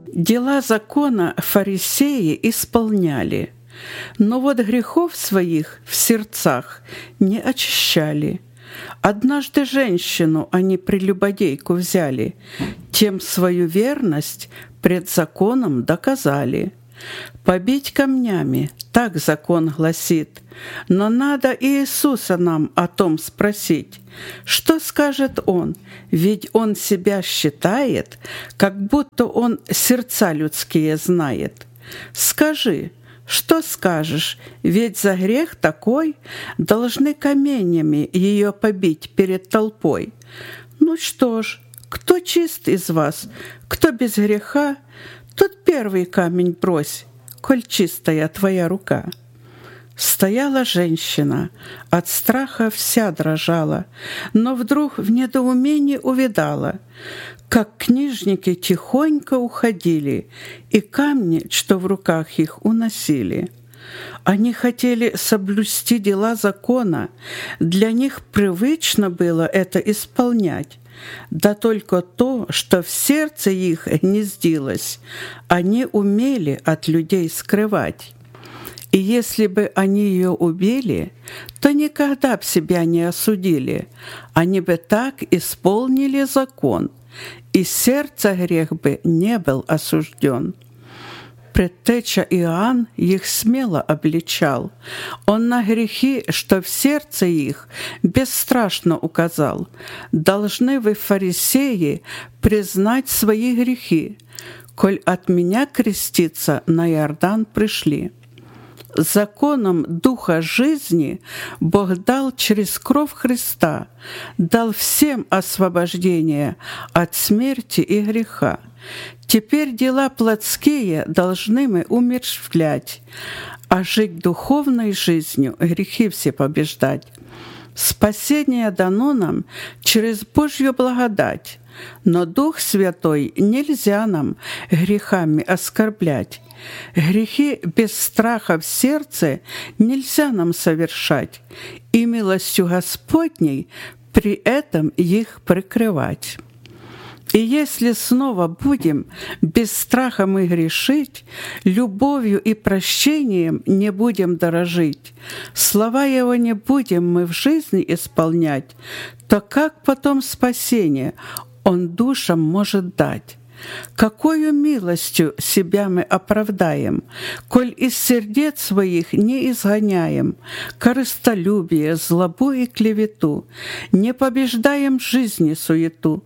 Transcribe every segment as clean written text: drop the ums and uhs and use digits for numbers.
Дела закона фарисеи исполняли, но вот грехов своих в сердцах не очищали. Однажды женщину они прелюбодейку взяли, тем свою верность пред законом доказали. Побить камнями, так закон гласит, но надо Иисуса нам о том спросить. Что скажет Он? Ведь Он себя считает, как будто Он сердца людские знает. Скажи, что скажешь? Ведь за грех такой должны каменями ее побить перед толпой. Ну что ж, кто чист из вас, кто без греха, тот первый камень брось, коль чистая твоя рука. Стояла женщина, от страха вся дрожала, но вдруг в недоумении увидала, как книжники тихонько уходили и камни, что в руках их, уносили. Они хотели соблюсти дела закона, для них привычно было это исполнять. Да только то, что в сердце их гнездилось, они умели от людей скрывать. И если бы они ее убили, то никогда б себя не осудили, они бы так исполнили закон, и сердце грех бы не был осужден. Предтеча Иоанн их смело обличал. Он на грехи, что в сердце их, бесстрашно указал. Должны вы, фарисеи, признать свои грехи, коль от меня креститься на Иордан пришли. Законом Духа жизни Бог дал через кровь Христа, дал всем освобождение от смерти и греха. Теперь дела плотские должны мы умерщвлять, а жить духовной жизнью, грехи все побеждать. Спасение дано нам через Божью благодать, но Дух Святой нельзя нам грехами оскорблять. Грехи без страха в сердце нельзя нам совершать, и милостью Господней при этом их прикрывать. И если снова будем без страха мы грешить, любовью и прощением не будем дорожить, слова Его не будем мы в жизни исполнять, то как потом спасение Он душам может дать? Какою милостью себя мы оправдаем, коль из сердец своих не изгоняем корыстолюбие, злобу и клевету, не побеждаем жизни суету,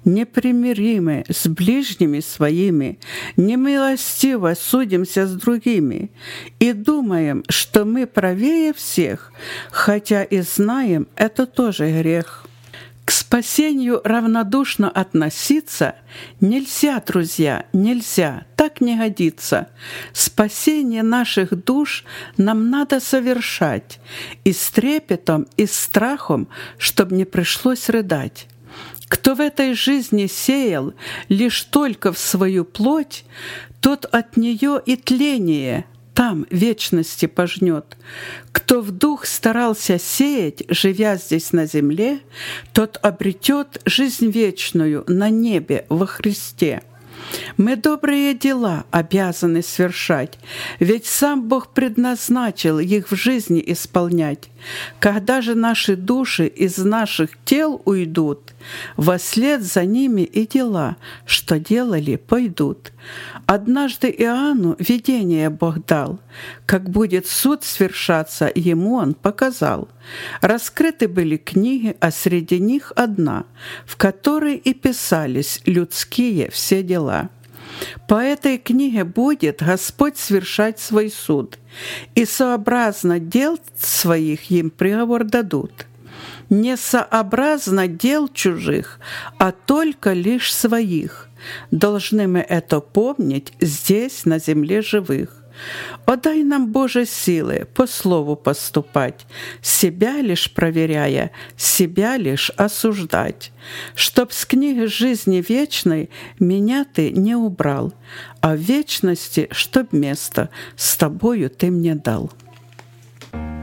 непримиримы с ближними своими, немилостиво судимся с другими и думаем, что мы правее всех, хотя и знаем, это тоже грех. К спасению равнодушно относиться нельзя, друзья, нельзя, так не годится. Спасение наших душ нам надо совершать и с трепетом, и с страхом, чтобы не пришлось рыдать. Кто в этой жизни сеял лишь только в свою плоть, тот от нее и тление там вечности пожнет. Кто в дух старался сеять, живя здесь на земле, тот обретет жизнь вечную на небе во Христе. Мы добрые дела обязаны совершать, ведь сам Бог предназначил их в жизни исполнять. Когда же наши души из наших тел уйдут, вослед за ними и дела, что делали, пойдут. Однажды Иоанну видение Бог дал, как будет суд свершаться, ему Он показал. Раскрыты были книги, а среди них одна, в которой и писались людские все дела. По этой книге будет Господь свершать свой суд, и сообразно дел своих им приговор дадут. Не сообразно дел чужих, а только лишь своих. Должны мы это помнить здесь, на земле живых. О, дай нам, Боже, силы по слову поступать, себя лишь проверяя, себя лишь осуждать, чтоб с книги жизни вечной меня Ты не убрал, а в вечности, чтоб место с Тобою Ты мне дал.